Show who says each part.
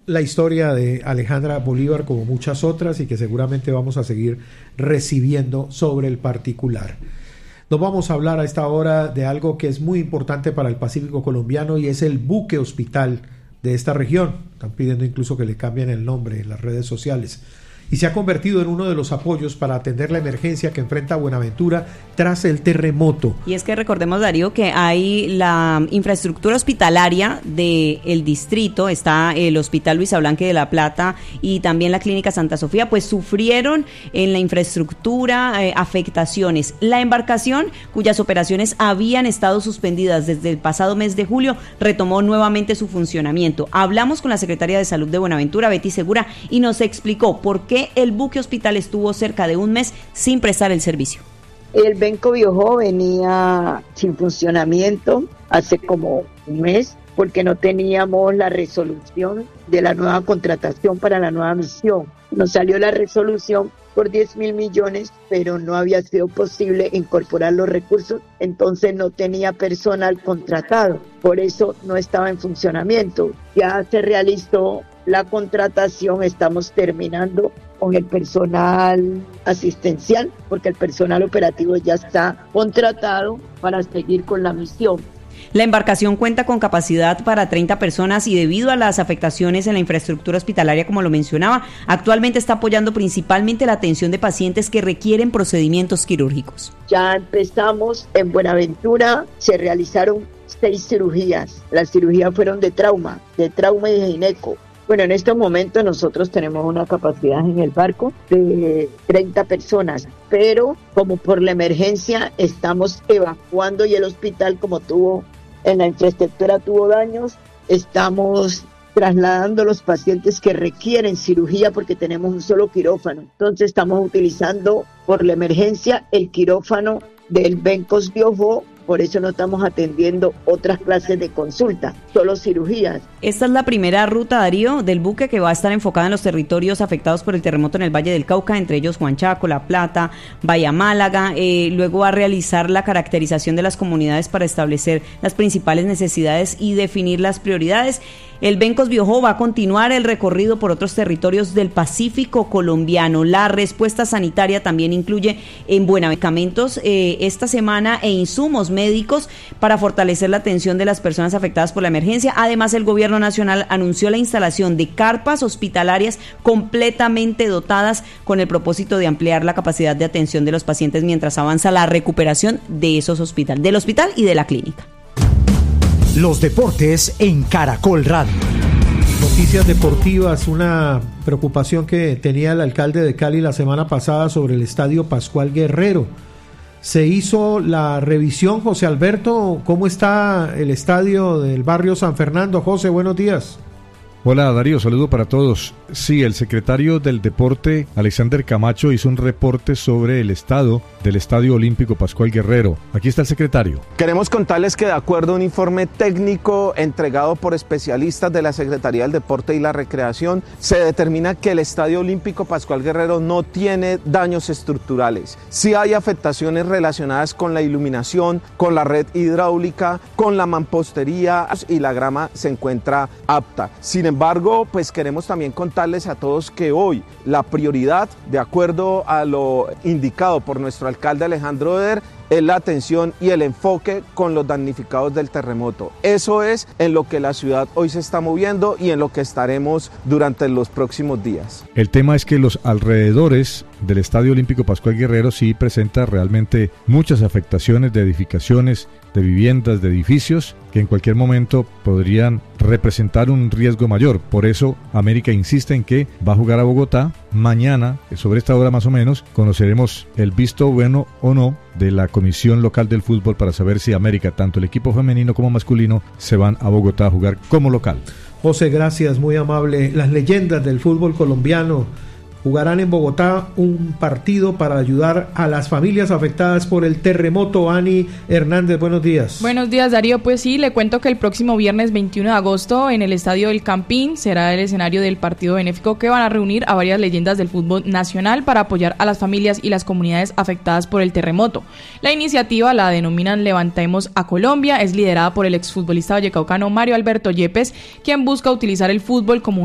Speaker 1: la historia de Alejandra Bolívar como muchas otras y que seguramente vamos a seguir recibiendo sobre el particular. Nos vamos a hablar a esta hora de algo que es muy importante para el Pacífico colombiano y es el buque hospital de esta región. Están pidiendo incluso que le cambien el nombre en las redes sociales. Y se ha convertido en uno de los apoyos para atender la emergencia que enfrenta Buenaventura tras el terremoto.
Speaker 2: Y es que recordemos, Darío, que hay la infraestructura hospitalaria del distrito, está el Hospital Luisa Blanque de La Plata y también la Clínica Santa Sofía, pues sufrieron en la infraestructura afectaciones. La embarcación, cuyas operaciones habían estado suspendidas desde el pasado mes de julio, retomó nuevamente su funcionamiento. Hablamos con la secretaria de Salud de Buenaventura, Betty Segura, y nos explicó por qué el buque hospital estuvo cerca de un mes sin prestar el servicio.
Speaker 3: El Benco Biojó venía sin funcionamiento hace como un mes porque no teníamos la resolución de la nueva contratación para la nueva misión. Nos salió la resolución por 10.000 millones, pero no había sido posible incorporar los recursos, entonces no tenía personal contratado, por eso no estaba en funcionamiento. Ya se realizó la contratación, estamos terminando con el personal asistencial, porque el personal operativo ya está contratado para seguir con la misión.
Speaker 2: La embarcación cuenta con capacidad para 30 personas y debido a las afectaciones en la infraestructura hospitalaria, como lo mencionaba, actualmente está apoyando principalmente la atención de pacientes que requieren procedimientos quirúrgicos.
Speaker 3: Ya empezamos en Buenaventura, se realizaron 6 cirugías. Las cirugías fueron de trauma y de gineco. Bueno, en este momento nosotros tenemos una capacidad en el barco de 30 personas, pero como por la emergencia estamos evacuando y el hospital como en la infraestructura tuvo daños, estamos trasladando los pacientes que requieren cirugía porque tenemos un solo quirófano. Entonces estamos utilizando por la emergencia el quirófano del Bencos Biojó. Por eso no estamos atendiendo otras clases de consulta, solo cirugías.
Speaker 2: Esta es la primera ruta, Darío, del buque que va a estar enfocada en los territorios afectados por el terremoto en el Valle del Cauca, entre ellos Juan Chaco, La Plata, Bahía Málaga. Luego va a realizar la caracterización de las comunidades para establecer las principales necesidades y definir las prioridades. El Bencos Biojó va a continuar el recorrido por otros territorios del Pacífico colombiano. La respuesta sanitaria también incluye en medicamentos esta semana e insumos médicos para fortalecer la atención de las personas afectadas por la emergencia. Además, el gobierno nacional anunció la instalación de carpas hospitalarias completamente dotadas con el propósito de ampliar la capacidad de atención de los pacientes mientras avanza la recuperación de esos hospitales, del hospital y de la clínica.
Speaker 4: Los deportes en Caracol Radio.
Speaker 1: Noticias deportivas, una preocupación que tenía el alcalde de Cali la semana pasada sobre el estadio Pascual Guerrero. Se hizo la revisión, José Alberto. ¿Cómo está el estadio del barrio San Fernando? José, buenos días.
Speaker 5: Hola Darío, saludo para todos. Sí, el secretario del Deporte, Alexander Camacho, hizo un reporte sobre el estado del Estadio Olímpico Pascual Guerrero. Aquí está el secretario.
Speaker 6: Queremos contarles que de acuerdo a un informe técnico entregado por especialistas de la Secretaría del Deporte y la Recreación, se determina que el Estadio Olímpico Pascual Guerrero no tiene daños estructurales. Sí hay afectaciones relacionadas con la iluminación, con la red hidráulica, con la mampostería y la grama se encuentra apta. Sin embargo, pues queremos también contarles a todos que hoy la prioridad, de acuerdo a lo indicado por nuestro alcalde Alejandro Eder, es la atención y el enfoque con los damnificados del terremoto. Eso es en lo que la ciudad hoy se está moviendo y en lo que estaremos durante los próximos días.
Speaker 5: El tema es que los alrededores del Estadio Olímpico Pascual Guerrero sí presenta realmente muchas afectaciones de edificaciones, de viviendas, de edificios, que en cualquier momento podrían representar un riesgo mayor. Por eso América insiste en que va a jugar a Bogotá. Mañana, sobre esta hora más o menos, conoceremos el visto bueno o no de la Comisión Local del Fútbol para saber si América, tanto el equipo femenino como masculino, se van a Bogotá a jugar como local.
Speaker 1: José, gracias, muy amable. Las leyendas del fútbol colombiano jugarán en Bogotá un partido para ayudar a las familias afectadas por el terremoto. Ani Hernández, buenos días.
Speaker 7: Buenos días, Darío. Pues sí, le cuento que el próximo viernes 21 de agosto en el Estadio del Campín será el escenario del partido benéfico que van a reunir a varias leyendas del fútbol nacional para apoyar a las familias y las comunidades afectadas por el terremoto. La iniciativa la denominan Levantemos a Colombia, es liderada por el exfutbolista vallecaucano Mario Alberto Yepes, quien busca utilizar el fútbol como